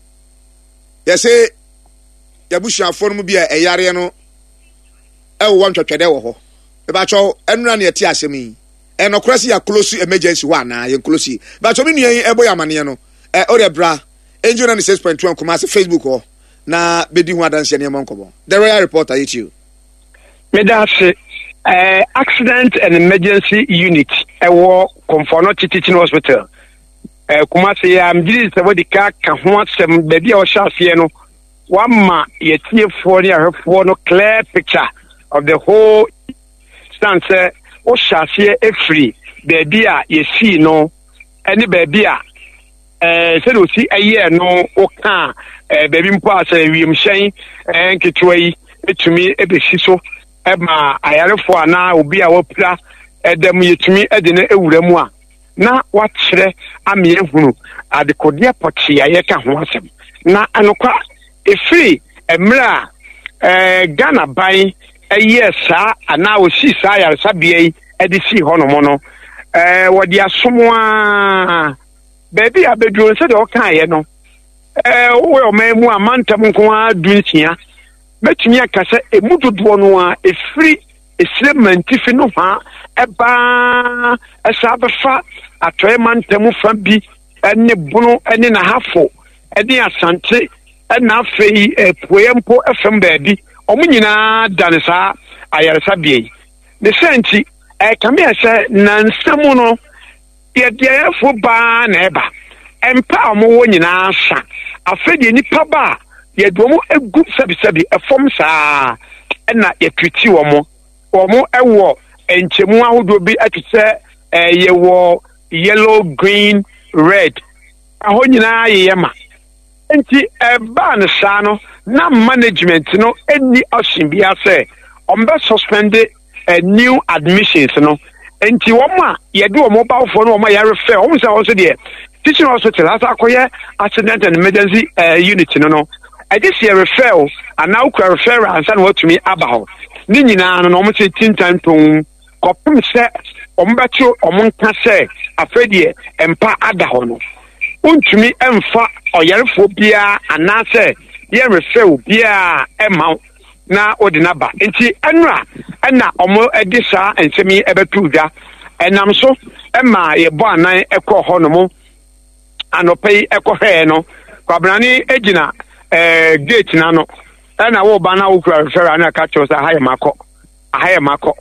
yese yabusuafo no bi a eyare no e wo ntwetwede wo ho e ba cho enura na yeti asemi enokrasi ya close emergency wa na ye close ba cho me nuan ebo ya mane no orebra enjo na 6.1 kuma se Facebook ho na bedi hu adanse ne monkobo the Royal Reporter you me da se accident and emergency unit e wo Konfanachi Teaching Hospital Kumasi ya mjili sabodi ka ho asem baby o hyaase no wama yetiefo ne ahwefo no clear picture of the whole stance o hyaase efri baby a yesi no any baby a se do si aye no o ka baby mpo asa wiem hyen nketewa yi etumi ebesi so ma ayarefo ana obi a wopra edem yetumi ede na ewura mu a na wachre amiehunu adekodia pochi ayeka ho asem na anokwa efiri emra Ghana ban eyesa ana osi sa ya sabia yi edisi honomo no wodi asomwa baby abeduro se de o kan ye no wo o memu amantam nko adunsia betumi akase emudodo no a efiri eslemantifi no ha eba esabefa atoy mantamu fa bi ene bunu ene na hafo ene asante ena afei poempo fm baabi omunyina danesa ayaresa bie ne senti kame ese nansamu no ye diafo ba na eba empa omo nyina sa afedi nipa ba ye domo egu sabi efom saa ena ye twiti omo ewo enchemu ahodo bi atise yewo yellow green red aho nyina yema enti ba na sa no na management no eni osin bia say ombe suspend new admissions no enti woma ye do mobile phone woma ya refer woma say also there teaching hospital as akoye accident and emergency unit no I just hear refer and now can refer and send what to me about ni nyina no mo say tintan ton kopum se ombeto omonka se afedie empa ada ho no untumi emfa oyarefo bia anase ye refer bia ema na odinaba enti enra na omo edisa ensemi ebetuja enam so ema ye bo anan ekọ ho no mo anopai ekọ he no kwabrani ejina gate na no na wo ba na wo kura refer na ka cho sa haye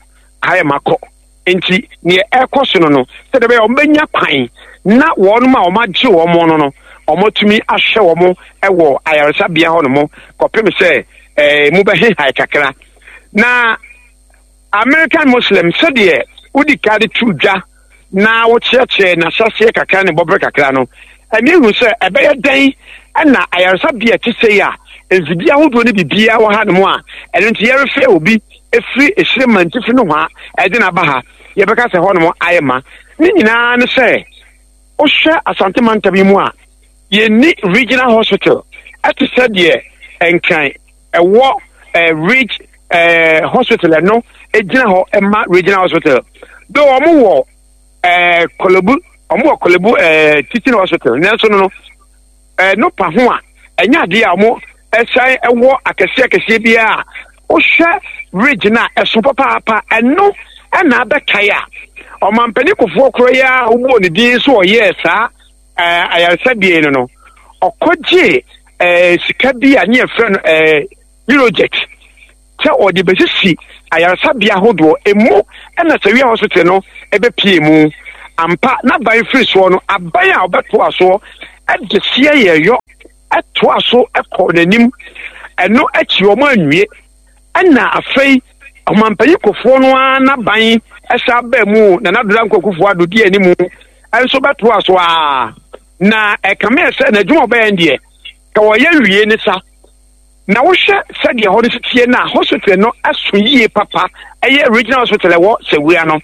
mako enti ne ekoso no se de be o benya kwan na wonu ma o ma gye wo mo no o tumi ahwe wo mo ewo ayaresa bia ho no mo kopem se mu be he hai kakra na American Muslim se de udi kade tuja na wo cheche na sase kakra ne bobre kakra no ani hu se ebe ye dan na ayaresa bia tise ya ezibia hodo ne bibia wo ha no mo a eno nti yere fe obi efri esremantifi no ha ede na ba ha ye beka se ho no mo ayema ni nyina ne se o hwe asante mantabi mu a ye ni regional hospital at said ye enkan ewo reach hospital no ejina ho ema regional hospital do omo wo Kolebu teaching hospital nenso no no pa ho a enya de a mo esai ewo akese bia wohwɛ ridge na ɛso papaapa ɛno ɛna abɛkae a ɔmampani kofoɔ koro yi a wobɔ ne din so ɔyɛɛ saa ayaresabea no ɔkɔgye sika bi a ne yɛfrɛ no Eurojet sɛ ɔde bɛsisi ayaresabea ahodoɔ emu ɛna Sawia hospital no ɛbɛpie mu ampa n'aban firi soɔ no aban a ɔbɛtoa soɔ ɛde seɛ yɛyɔ ɛtoa so ɛkɔ n'anim ɛno akyi wɔn anwie ɛna afei ɔmampanyi kofoɔ no ara n'aban ɛhyɛ abaa mu na n'adoda nkɔkufoɔ adodi anim ɛnso bɛtoa so a na ɛkame sɛ n'adwuma ɔbɛyɛ deɛ ka wɔyɛ wie ne sa na wohwɛ sɛdeɛ hɔ no sitie no a hospital no aso yie papa ɛyɛ regional hospital ɛwɔ Sawia no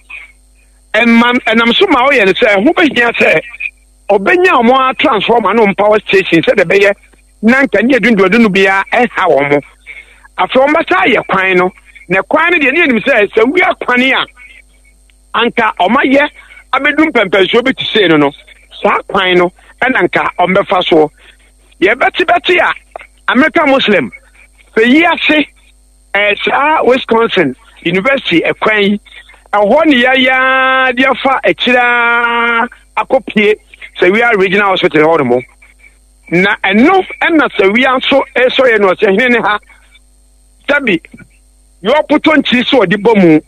ɛnam so ma ɔyɛ no sɛ ɛho bɛhia sɛ ɔbɛnya ɔmo a transformer no power station sɛdeɛ ɛbɛyɛ na nka ne adundunu biara ɛha wɔn mo afei wɔn bɛsa ayɛ kwan no na kwan no deɛ ne yɛnim sɛ Sawia kwan a anka ɔmayɛ abɛdu mpɛmpɛnsuo bi te sei no saa kwan no ɛna nka ɔmbɛfa soɔ yɛbɛte a American Muslim fɛyi ase saa Wisconsin University ɛkwan yi ɛhɔ ne yɛyaa de afa akyira akɔpie Sawia Regional Hospital hɔ no mo na ɛno ɛna Sawia nso ɛsɔyɛ no ɔsɛ hene ne ha tabi yɛɔpotɔ nkyiri so ɔde bɔ mu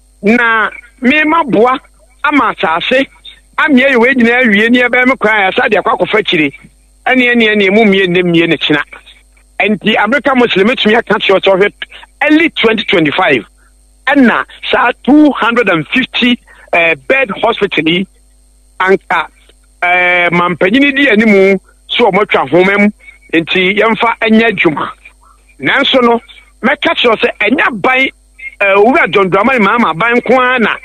na mema boa ama asase amia yɛ wei nyinaa awie ne ɛbɛyɛ me kwan a yɛsa de akɔfa kyire ɛne mu mmie ne kyina enti American Muslim tumi aka kyerɛ sɛ ɔhwɛ early 2025 ɛna saa 250 bed hospital yi anka mampanyini di animu so ɔmɔtwa homa mu enti yɛmfa ɛnyɛ adwuma nanso no mɛka kyerɛ sɛ ɛnya ban owura John Dramani Mahama ban ko ara na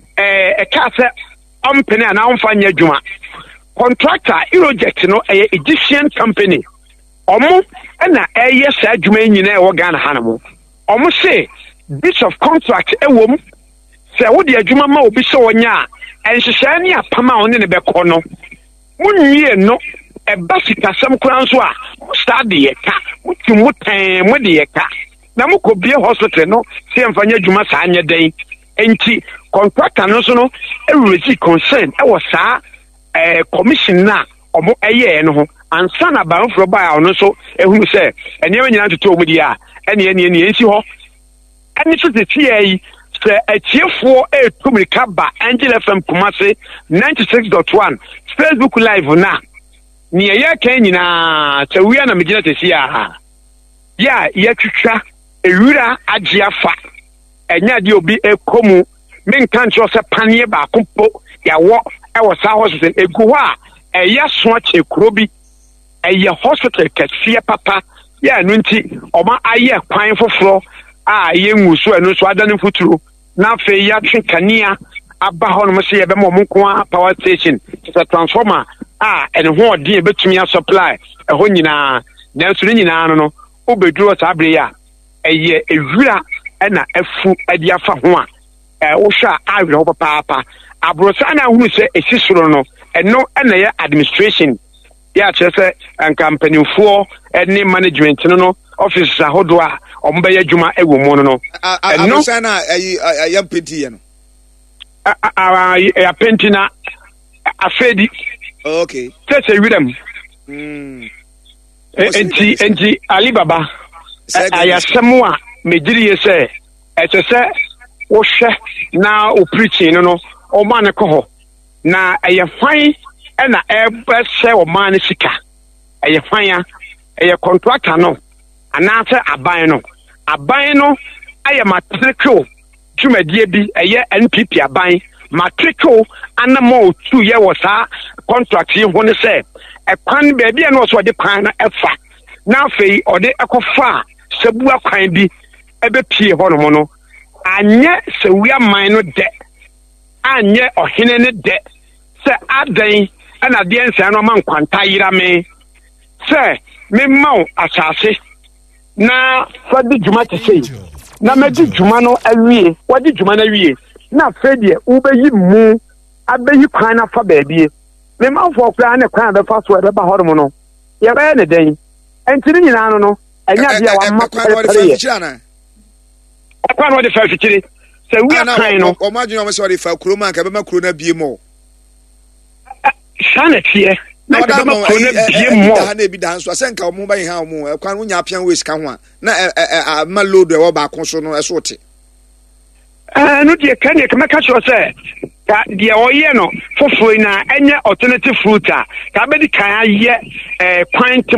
ɛka sɛ ɔmpene a na ɔmfa nyɛ adwuma contractor Eurojet no ɛyɛ Egyptian company ɔmo ɛna ɛyɛ saa adwuma nyinaa ɛwɔ Ghana ha no mo ɔmo se bits of contract ɛwɔ mu sɛ wode adwuma ma obi sɛ wɔnya a ɛnhyehyɛe ne apam a ɔne ne bɛkɔ no monwie no ɛba sikasɛm koraa nso a saa de yɛ ka motu mo tɛn mo de yɛ ka na mokɔbie hospital no sɛ yɛmfa nyɛ adwuma saa nyɛ dɛn enti contractor no nso no ɛwurɛsi concern ɛwɔ saa commission na ɔmo ɛyɛɛ no ho ansa na banforo baa ɔno nso ehunu sɛ ɛnneɛma nyinaa ntoto ɔmo di a ɛne ensi hɔ ɛne so teteɛ yi sɛ atiefoɔ ɛɛtu mirika ba Angel FM Kumasi 96.1 Facebook live na nea yɛka nyinaa Sawia na megyina tesi a yɛtwitwa ewura agye afa ɛnya de obi ekomu menka nkyerɛ sɛ paneɛ baako po yɛwɔ ɛwɔ saa hospital egu hɔ a ɛyɛ soakye kuro bi ɛyɛ hospital kɛseɛ papa yɛ no nti ɔma ayɛ kwan foforɔ a yɛngu so ɛno nso adane futuro na afei yɛatwe kanea aba hɔ nom sɛ yɛbɛma ɔmo nko a power station sɛ transformer a ɛne ho ɔden ɛbɛtumi supply ɛhɔ nyinaa nanso ne nyinaa no wobɛduru saa bere a ɛyɛ ewura ɛna afu adi afa ho a wohwɛ a awerɛ hɔ papaapa aborosa na ahunu sɛ ɛsi soro no ɛno ɛna yɛ administration yɛakyerɛ sɛ nka mpanimfoɔ ne management no offices ahodoɔ a ɔmo bɛyɛ adwuma ɛwɔ mu no ɛno aborosa na ɛyɛ mpentiɛ no apenti na afedi okay sɛ wiram enti Alibaba ayasɛm a megyiri yɛ sɛ ɛkyɛ sɛ wohwɛ na o preaching no ɔma ne kɔ hɔ na ɛyɛ hwan ɛna ɛbɛsɛ ɔma ne sika ɛyɛ hwan a ɛyɛ contractor no anaasɛ aban no ayɛ matrikil dwumadie bi ɛyɛ NPP aban matrikil anama otu yɛ wɔ saa contract yi ho ne sɛ ɛkwan baabi a na ɔsɛ ɔde kwan no ɛfa na afei ɔde ɛkɔfa sabua kwan bi ɛbɛpie hɔ nom no anyɛ Sawia man no dɛ anyɛ ɔhene ne dɛ sɛ adan ɛna deɛ nsia no ɔma nkwanta yera me sɛ memma wo asase na fadi dwuma te sei na mɛdi dwuma no awie wadi dwuma no awie na afei deɛ wobɛyi mu abɛyi kwan no afa baabie memamfoɔ koraa ne kwan a bɛfa so ɛbɛba hɔ nom no yɛbɛyɛ ne dɛn ɛnti ne nyinaa no ɛnyɛ adeɛ a wamma pɛrɛpɛrɛ yɛ akwa no de fa fikire sɛ wi akan no o ma dwuma so de fa kuro man ka be ma kuro na bie mo sana tie na ka ma kuro na bie mo da na bi da nso asenka o mo ba ha o mo kwan wo nya apian we sika ho a na ma load e wo ba kon so no e so te no die kan ye ka cho sɛ ka die oye no foforo na enye alternative fruit a ka be di kan aye kwan